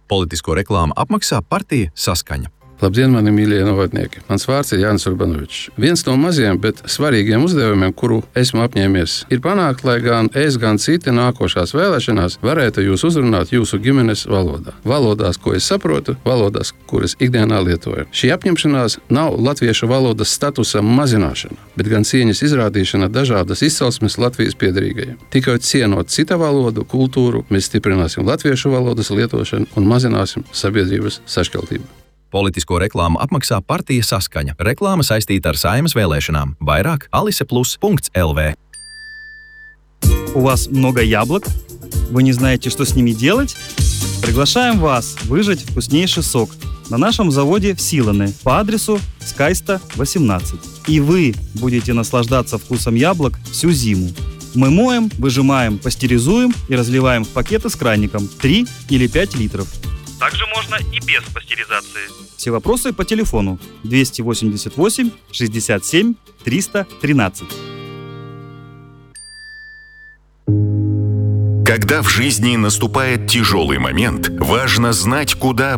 Politisko reklāmu apmaksā partija Saskaņa. Labdien, mani mīļie novadnieki! Mans vārds ir Jānis Urbanovičs. Viens no maziem, bet svarīgiem uzdevumiem, kuru esmu apņēmies, ir panākt, lai gan es, gan citi nākošās vēlēšanās varētu jūs uzrunāt jūsu ģimenes valodā. Valodās, ko es saprotu, valodās, kuras ikdienā lietoju. Šī apņemšanās nav latviešu valodas statusa mazināšana, bet gan cieņas izrādīšana dažādas izcelsmes Latvijas piedarīgajiem. Tikai cienot cita valodu, kultūru, mēs stiprināsim latviešu valodas lietošanu un mazināsim sabiedrības sašķeltību. Politisko reklāmu apmaksā partija Saskaņa. Reklāma saistīta ar Saeimas vēlēšanām. Vairāk aliseplus.lv. У вас много яблок? Вы не знаете, что с ними делать? Приглашаем вас выжать вкуснейший сок на нашем заводе в Силане по адресу Скайста, 18. И вы будете наслаждаться вкусом яблок всю зиму. Мы моем, выжимаем, пастеризуем и разливаем в пакеты с краником 3 или 5 литров. Также можно и без пастеризации. Все вопросы по телефону 288 67 313. Когда в жизни наступает тяжелый момент, важно знать, куда